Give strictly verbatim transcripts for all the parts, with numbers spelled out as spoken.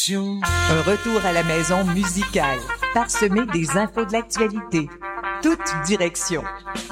Un retour à la maison musicale, parsemé des infos de l'actualité. Toute direction.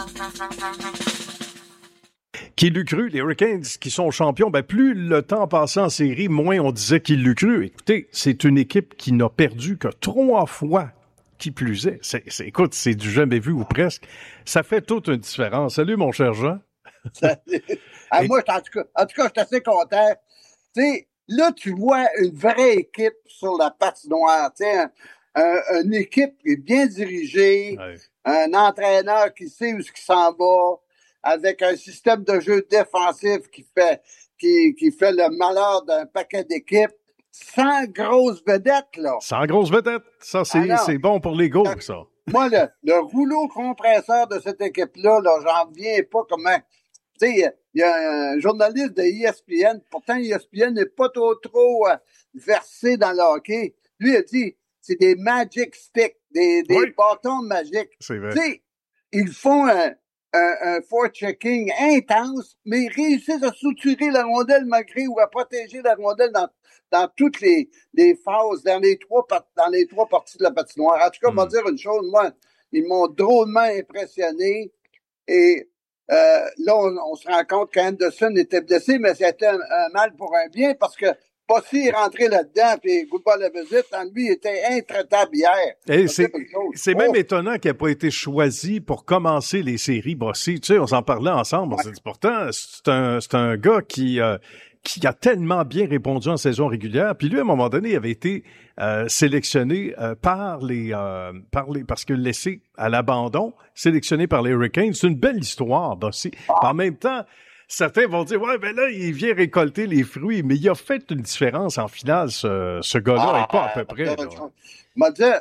Qui l'eût cru, les Hurricanes qui sont champions, ben plus le temps passait en série, moins on disait qu'il l'eût cru. Écoutez, c'est une équipe qui n'a perdu que trois fois, qui plus est. C'est, c'est, écoute, c'est du jamais vu ou presque. Ça fait toute une différence. Salut, mon cher Jean. Salut. Ah, Et... Moi, en tout cas, en tout cas, je suis assez content. Tu sais, là, tu vois une vraie équipe sur la patinoire. Tu sais, un, un, une équipe qui est bien dirigée, ouais. Un entraîneur qui sait où ce qui s'en va, avec un système de jeu défensif qui fait qui, qui fait le malheur d'un paquet d'équipes, sans grosses vedettes, là. Sans grosses vedettes. Ça, c'est, c'est bon pour les goals, ça. Moi, le, le rouleau compresseur de cette équipe-là, là, j'en reviens pas comment... Tu sais, il y a un journaliste de E S P N, pourtant E S P N n'est pas trop, trop euh, versé dans le hockey. Lui, il a dit, c'est des magic sticks, des, des oui. bâtons magiques. C'est vrai. Tu sais, ils font un, un, un forechecking intense, mais ils réussissent à souturer la rondelle malgré ou à protéger la rondelle dans, dans toutes les, les phases, dans les trois dans les trois parties de la patinoire. En tout cas, mm. on va dire une chose, moi, ils m'ont drôlement impressionné et Euh, là, on, on se rend compte qu'Anderson était blessé, mais c'était un, un mal pour un bien parce que Bossy est rentré là-dedans et Goodball la visite, en lui, il était intraitable hier. Et c'est c'est oh. même étonnant qu'il n'ait pas été choisi pour commencer les séries Bossy. Tu sais, on s'en parlait ensemble. Ouais. On s'est dit, pourtant, c'est un, c'est un gars qui... Euh, qui a tellement bien répondu en saison régulière. Puis lui, à un moment donné, il avait été euh, sélectionné euh, par les, euh, par les, parce que laissé à l'abandon, sélectionné par les Hurricanes. C'est une belle histoire, Bossy. En même temps, certains vont dire, ouais, ben là, il vient récolter les fruits, mais il a fait une différence en finale, ce, ce gars-là, ah, et pas à peu près. M'a dit,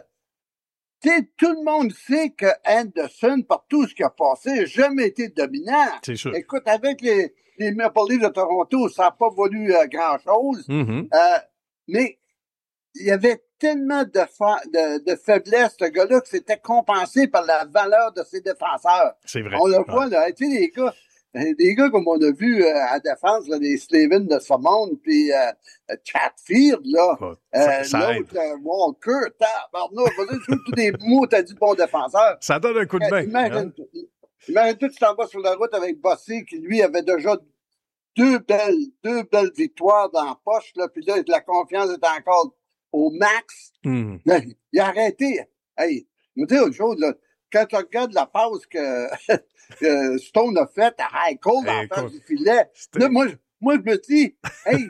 tu sais, tout le monde sait que Anderson, par tout ce qui a passé, n'a jamais été dominant. C'est sûr. Écoute, avec les, les Maple Leafs de Toronto, ça n'a pas valu euh, grand-chose. Mm-hmm. Euh, mais il y avait tellement de, fa- de, de faiblesse, ce gars-là, que c'était compensé par la valeur de ses défenseurs. C'est vrai. On le voit, ouais. là. Tu sais, les gars, des gars comme on a vu euh, à défense, là, des Slavin de ce monde, puis euh, Chatfield, là, oh, euh, ça, l'autre, euh, Walker, tabarnak, tous des mots, t'as dit bon défenseur. Ça donne un coup de main. Imagine, hein? Imagine-toi, tu t'en vas sur la route avec Bossy, qui lui avait déjà deux belles, deux belles victoires dans la poche, là, puis là, la confiance est encore au max. Mm. Là, il a arrêté. Hey, je me dis autre chose, là, quand tu regardes la passe que, que Stone a faite à High Cole en face du filet, là, moi, moi, je me dis, hey,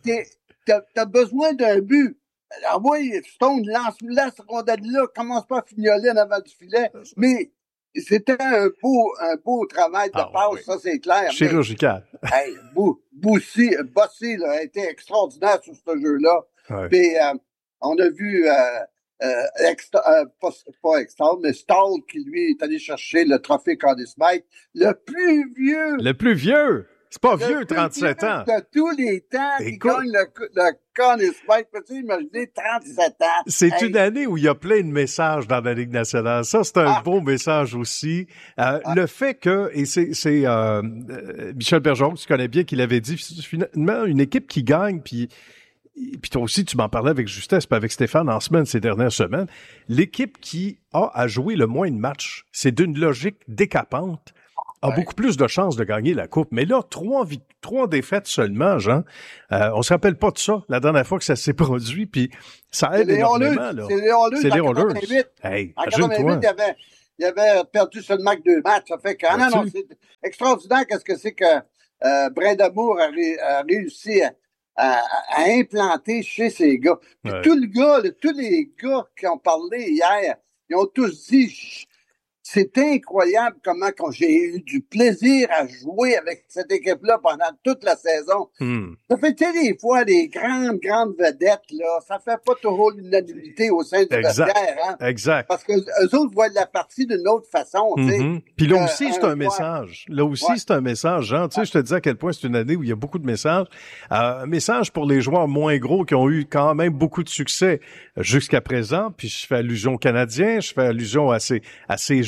t'as, t'as besoin d'un but. Alors, oui, Stone, lance-la, cette rondelle-là, commence pas à fignoler en avant du filet, mais c'était un beau, un beau travail de ah, passe, oui. Ça, c'est clair. Chirurgical. Mais, hey, Bossy, Bossy, là, a été extraordinaire sur ce jeu-là. Ouais. Puis, euh, on a vu, euh, euh, extra, euh, pas, pas extra, mais Stahl, qui, lui, est allé chercher le trophée Conn Smythe, le plus vieux. Le plus vieux? C'est pas vieux, trente-sept ans. De tous les temps, qui gagne le, le Conn Smythe. Peux-tu imaginer trente-sept ans? C'est hey. Une année où il y a plein de messages dans la Ligue nationale. Ça, c'est un ah. beau message aussi. Euh, ah. Le fait que, et c'est, c'est euh, Michel Bergeron, tu connais bien, qui l'avait dit, finalement, une équipe qui gagne, puis puis toi aussi, tu m'en parlais avec justesse, puis avec Stéphane en semaine, ces dernières semaines, l'équipe qui a à jouer le moins de matchs, c'est d'une logique décapante, a ouais. beaucoup plus de chances de gagner la Coupe. Mais là, trois, trois défaites seulement, Jean. Euh, on se rappelle pas de ça, la dernière fois que ça s'est produit, puis ça aide énormément. Là. C'est les Oilers. C'est les Oilers. Hey, en quatre-vingt-huit, il y avait, il y avait perdu seulement que deux matchs. Ça fait que, ah, non, non, c'est extraordinaire qu'est-ce que c'est que euh, Brindamour a, ré, a réussi à, à, à implanter chez ces gars. Puis ouais. tout le gars, là, tous les gars qui ont parlé hier, ils ont tous dit... C'est incroyable comment quand j'ai eu du plaisir à jouer avec cette équipe-là pendant toute la saison. Mm. Ça fait, tu sais, des fois, des grandes, grandes vedettes, là, ça fait pas toujours l'unanimité au sein du vestiaire, hein. Exact. Parce que eux autres voient la partie d'une autre façon, tu sais. Mm-hmm. Puis là aussi, euh, c'est un, un message. Là aussi, ouais. c'est un message, Jean. Tu sais, je te dis à quel point c'est une année où il y a beaucoup de messages. Euh, un message pour les joueurs moins gros qui ont eu quand même beaucoup de succès jusqu'à présent. Puis je fais allusion aux Canadiens, je fais allusion à ces, à ces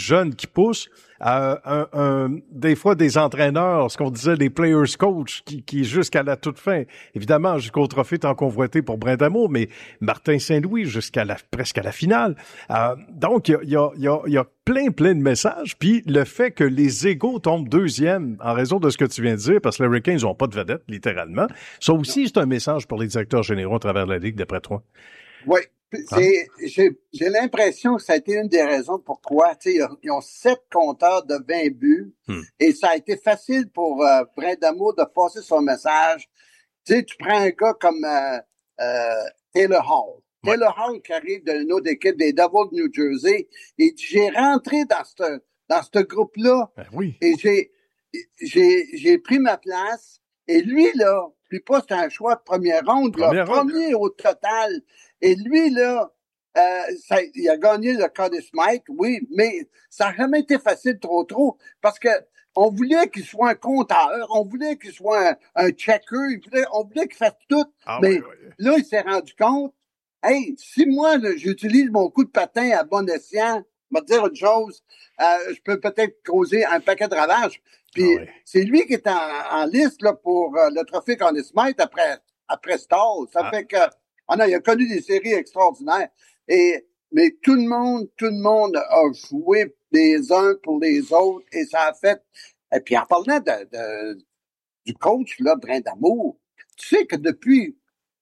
jeunes qui poussent, euh, un, un, des fois des entraîneurs, ce qu'on disait des players coach, qui, qui jusqu'à la toute fin, évidemment jusqu'au trophée tant convoité pour Brindamour, mais Martin Saint-Louis jusqu'à la presque à la finale. Euh, donc il y a, il y a, il y a plein plein de messages. Puis le fait que les égos tombent deuxième en raison de ce que tu viens de dire, parce que les Hurricanes n'ont pas de vedette littéralement, ça aussi c'est un message pour les directeurs généraux à travers la ligue d'après toi. Oui. C'est, ah. j'ai, j'ai l'impression que ça a été une des raisons pourquoi, tu sais, ils ont sept compteurs de vingt buts hmm. et ça a été facile pour euh, Brindamour de passer son message. Tu sais, tu prends un gars comme euh, euh, Taylor Hall. Ouais. Taylor Hall qui arrive de notre équipe des Devils de New Jersey et j'ai rentré dans ce dans ce groupe-là ben oui. et j'ai, j'ai, j'ai pris ma place et lui, là, puis pas c'est un choix de première ronde, là, premier au total. Et lui, là, euh, ça, il a gagné le Conn Smythe, oui, mais ça n'a jamais été facile trop, trop, parce que on voulait qu'il soit un compteur, on voulait qu'il soit un, un checker, voulait, on voulait qu'il fasse tout. Ah, mais oui, oui. Là, il s'est rendu compte, hey, si moi, là, j'utilise mon coup de patin à bon escient, je vais te dire une chose, euh, je peux peut-être causer un paquet de ravages. Puis ah, oui. c'est lui qui est en, en liste là, pour euh, le trophée Conn Smythe après, après Stahl. Ça ah. fait que Ah non, il a connu des séries extraordinaires. Et, mais tout le monde, tout le monde a joué les uns pour les autres et ça a fait. Et puis en parlant de, de du coach, là, Brindamour, tu sais que depuis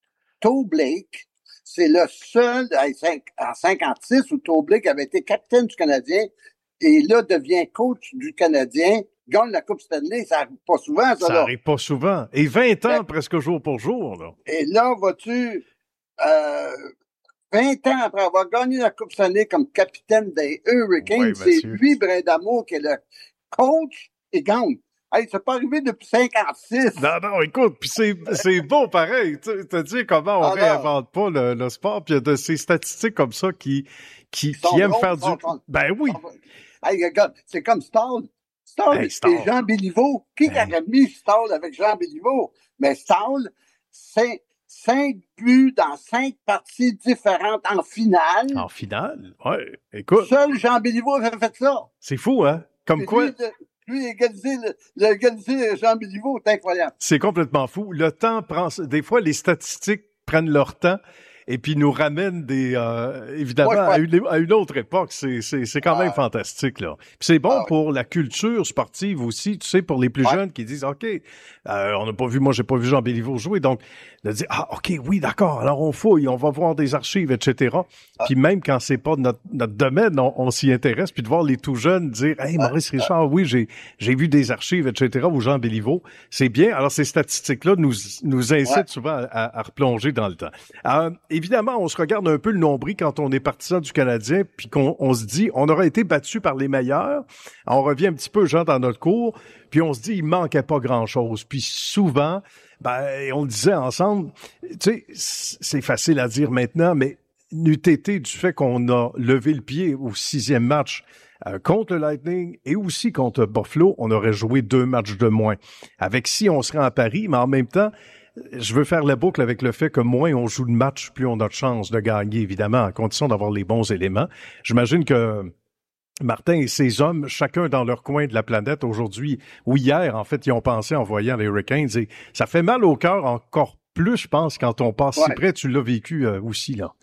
Toe Blake, c'est le seul, en cinquante-six, où Toe Blake avait été capitaine du Canadien et là devient coach du Canadien, gagne la Coupe Stanley, ça arrive pas souvent, ça, ça là. arrive pas souvent. Et vingt ans, ben, presque jour pour jour, là. Et là, vas-tu, euh, vingt ans après avoir gagné la Coupe Stanley comme capitaine des Hurricanes, oui, c'est lui, Brindamour, qui est le coach et gagne. Hey, c'est pas arrivé depuis cinquante-six. Non, non, écoute, puis c'est, c'est bon pareil. Tu te dis comment on ah, réinvente pas le, le sport, puis il y a de ces statistiques comme ça qui, qui, qui aiment faire du... Sont, ben oui. Hey, regarde, c'est comme Stahl. Stahl, hey, Stahl. Et Jean Béliveau. Qui ben. aurait mis Stahl avec Jean Béliveau? Mais Stahl, c'est cinq buts dans cinq parties différentes en finale. En finale? Oui, écoute. Seul Jean Béliveau avait fait ça. C'est fou, hein? Comme et quoi... Lui, Lui, égaliser, le, égaliser Jean Béliveau, c'est incroyable. C'est complètement fou. Le temps prend... Des fois, les statistiques prennent leur temps et puis nous ramènent des... Euh, évidemment, ouais, à, une, à une autre époque. C'est, c'est, c'est quand ah. même fantastique, là. Puis c'est bon ah, pour oui. la culture sportive aussi, tu sais, pour les plus ouais. jeunes qui disent, OK, euh, on n'a pas vu... Moi, j'ai pas vu Jean Béliveau jouer, donc de dire, ah, OK, oui, d'accord, alors on fouille, on va voir des archives, et cetera. Ah. Puis même quand c'est pas notre, notre domaine, on, on s'y intéresse, puis de voir les tout jeunes dire, hey, Maurice ah. Richard, oui, j'ai j'ai vu des archives, et cetera, ou Jean Béliveau, c'est bien. Alors, ces statistiques-là nous nous incitent ouais. souvent à, à replonger dans le temps. Euh, évidemment, on se regarde un peu le nombril quand on est partisan du Canadien, puis qu'on on se dit, on aurait été battu par les meilleurs. On revient un petit peu, Jean, dans notre cours, puis on se dit, il manquait pas grand-chose. Puis souvent... Ben, on le disait ensemble, tu sais, c'est facile à dire maintenant, mais n'eût été du fait qu'on a levé le pied au sixième match euh, contre le Lightning et aussi contre Buffalo, on aurait joué deux matchs de moins. Avec si on serait à Paris, mais en même temps, je veux faire la boucle avec le fait que moins on joue de matchs, plus on a de chances de gagner, évidemment, à condition d'avoir les bons éléments. J'imagine que Martin et ses hommes, chacun dans leur coin de la planète aujourd'hui, ou hier, en fait, ils ont pensé en voyant les Hurricanes, et ça fait mal au cœur encore plus, je pense, quand on passe ouais. si près. Tu l'as vécu euh, aussi, là.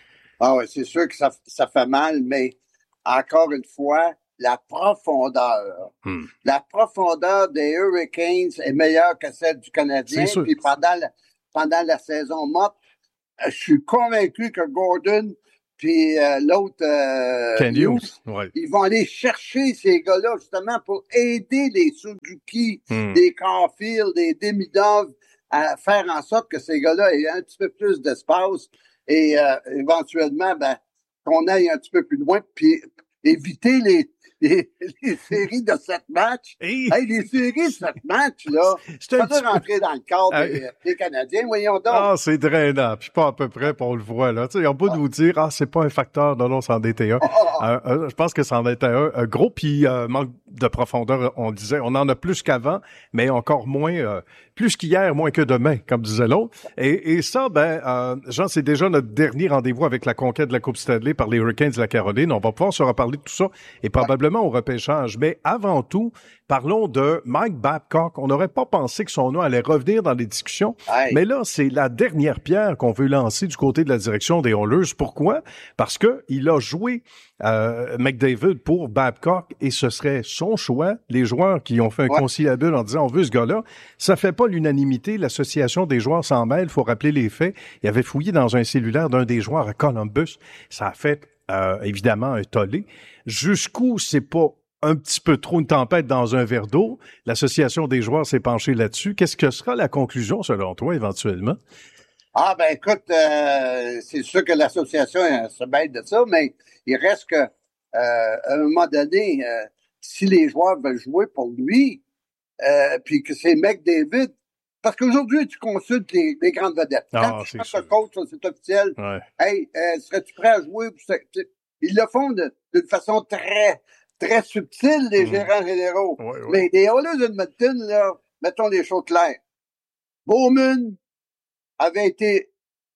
Ah oui, c'est sûr que ça, ça fait mal, mais encore une fois, la profondeur. Hmm. La profondeur des Hurricanes est meilleure que celle du Canadien. Puis pendant la, pendant la saison morte, je suis convaincu que Gordon puis euh, l'autre, euh, Hughes, ouais. ils vont aller chercher ces gars-là justement pour aider les Suzuki, hmm. des Caulfield, des Demidov à faire en sorte que ces gars-là aient un petit peu plus d'espace et euh, éventuellement, ben, qu'on aille un petit peu plus loin puis éviter les Les, les séries de sept matchs. Hey. Hey, les séries de sept matchs, là. C'est un petit rentrer peu... dans le cadre hey. des, des Canadiens, voyons donc. Ah, c'est drainant. Puis pas à peu près, puis on le voit, là. Tu sais, on peut ah. nous dire, ah, c'est pas un facteur. Non, non, c'en était un. Ah, ah. Euh, euh, je pense que c'en était un, un gros, puis euh, manque de profondeur, on disait. On en a plus qu'avant, mais encore moins, euh, plus qu'hier, moins que demain, comme disait l'autre. Et, et ça, ben, euh, Jean, c'est déjà notre dernier rendez-vous avec la conquête de la Coupe Stanley par les Hurricanes de la Caroline. On va pouvoir se reparler de tout ça et probablement possiblement au repêchage. Mais avant tout, parlons de Mike Babcock. On n'aurait pas pensé que son nom allait revenir dans les discussions, hey. mais là, c'est la dernière pierre qu'on veut lancer du côté de la direction des Oilers. Pourquoi? Parce que il a joué euh, McDavid pour Babcock et ce serait son choix. Les joueurs qui ont fait un ouais. conciliabule en disant on veut ce gars-là, ça fait pas l'unanimité. L'association des joueurs s'en mêle. Il faut rappeler les faits. Il avait fouillé dans un cellulaire d'un des joueurs à Columbus. Ça a fait euh, évidemment un tollé. Jusqu'où c'est pas un petit peu trop une tempête dans un verre d'eau. L'association des joueurs s'est penchée là-dessus. Qu'est-ce que sera la conclusion, selon toi, éventuellement? Ah, ben écoute, euh, c'est sûr que l'association euh, se mêle de ça, mais il reste que, euh, à un moment donné, euh, si les joueurs veulent jouer pour lui, euh, puis que c'est McDavid, parce qu'aujourd'hui, tu consultes les, les grandes vedettes. Ah, Quand c'est tu changes de coach, c'est officiel. Ouais. Hey, euh, serais-tu prêt à jouer? Ils le font de, d'une façon très... très subtil, les mmh. gérants généraux. Oui, oui. Mais les Oilers d'Edmonton, là, mettons les choses claires. Bowman avait été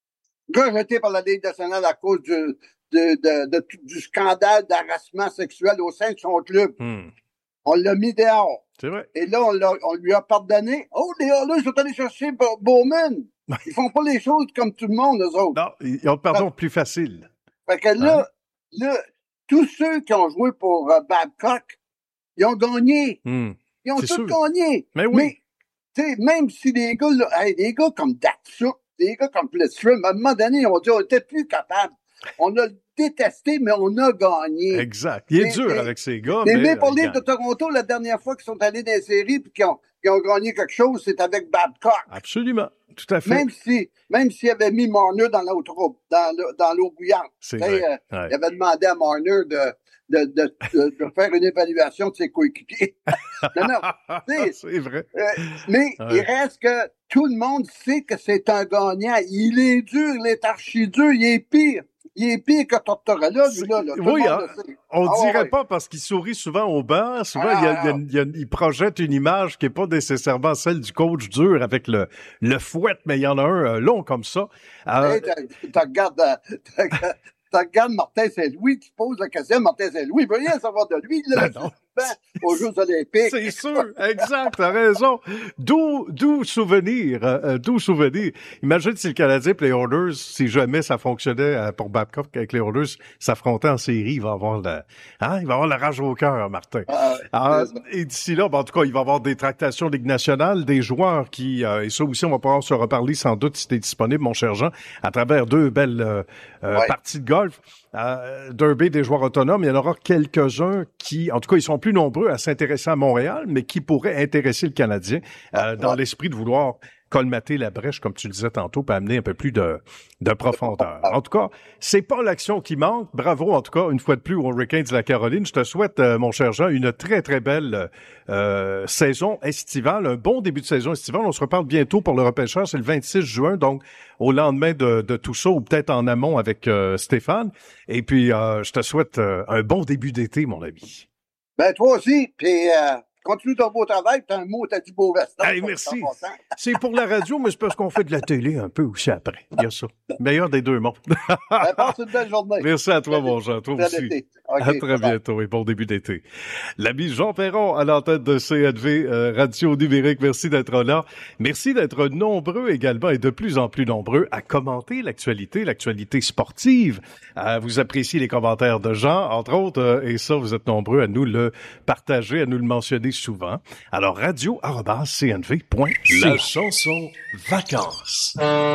rejeté par la Ligue nationale à cause du, de, de, de, de, du scandale d'harassement sexuel au sein de son club. Mmh. On l'a mis dehors. C'est vrai. Et là, on, l'a, on lui a pardonné. Oh, les Oilers sont allés chercher Bowman. Ils font pas les choses comme tout le monde, eux autres. Non, ils ont le pardon plus facile. Fait que là, hein? là, tous ceux qui ont joué pour euh, Babcock, ils ont gagné. Mmh. Ils ont C'est tous sûr. gagné. Mais oui. Mais, tu sais, même si des gars, là, hey, des gars comme Datsuk, des gars comme Lidstrom, à un moment donné, on dit, on était plus capable. On a détesté, mais on a gagné. Exact. Il est les, dur les, avec ces gars. Les mais, Maple Leafs euh, de Toronto, la dernière fois qu'ils sont allés dans les séries puis qu'ils ont, qu'ils ont gagné quelque chose, c'est avec Babcock. Absolument. Tout à fait. Même si, même s'il avait mis Marner dans l'eau troupe, dans, le, dans l'eau bouillante. C'est vrai. vrai. Euh, ouais. Il avait demandé à Marner de, de, de, de, de faire une évaluation de ses coéquipiers. non, non. C'est vrai. Euh, mais ouais. il reste que tout le monde sait que c'est un gagnant. Il est dur, il est archi dur, il est pire. Il est pire que Tortorella, lui, là. là. Tout Oui, le monde hein? le sait. On ah, dirait ouais. pas parce qu'il sourit souvent au banc. Souvent, ah, il, y a, il, y a, il, y a, il projette une image qui est pas nécessairement celle du coach dur avec le, le fouet, mais il y en a un euh, long comme ça. Euh, hey, tu regardes, tu regardes Martin Saint-Louis, tu poses la question à Martin Saint-Louis, il veut rien savoir de lui, là, ben non. aux Jeux olympiques. C'est sûr, exact, t'as raison. D'où, d'où souvenir, euh, d'où souvenir. Imagine si le Canadien et les Oilers, si jamais ça fonctionnait euh, pour Babcock avec les Oilers, s'affrontaient en série, il va avoir la, hein, il va avoir la rage au cœur, Martin. Ah, ah, et d'ici là, ben, en tout cas, il va y avoir des tractations Ligue nationale, des joueurs qui, euh, et ça aussi, on va pouvoir se reparler sans doute si t'es disponible, mon cher Jean, à travers deux belles euh, euh, ouais. parties de golf. Euh, Derby des joueurs autonomes, il y en aura quelques-uns qui, en tout cas, ils sont plus nombreux à s'intéresser à Montréal, mais qui pourraient intéresser le Canadien euh, dans ouais. l'esprit de vouloir colmater la brèche, comme tu le disais tantôt, pour amener un peu plus de, de profondeur. En tout cas, c'est pas l'action qui manque. Bravo, en tout cas, une fois de plus aux Hurricanes de la Caroline. Je te souhaite, euh, mon cher Jean, une très, très belle euh, saison estivale, un bon début de saison estivale. On se reparle bientôt pour le repêchage. C'est le vingt-six juin, donc au lendemain de, de tout ça, ou peut-être en amont avec euh, Stéphane. Et puis, euh, je te souhaite euh, un bon début d'été, mon ami. Ben, toi aussi. Puis... Euh... Continue ton beau travail, t'as un mot, t'as dit beau veston. Hey, merci. C'est pour la radio, mais c'est parce qu'on fait de la télé un peu aussi après. Il y a ça. Meilleur des deux mondes. Ben, passe une belle journée. Merci à toi, mon Jean. Toi aussi. Okay, à très bientôt et bon début d'été. L'ami Jean Perron à l'antenne de C N V euh, Radio Numérique. Merci d'être là. Merci d'être nombreux également et de plus en plus nombreux à commenter l'actualité, l'actualité sportive. À vous apprécier les commentaires de Jean, entre autres, euh, et ça, vous êtes nombreux à nous le partager, à nous le mentionner souvent. Alors, radio arobase c n v point c a. La chanson Vacances.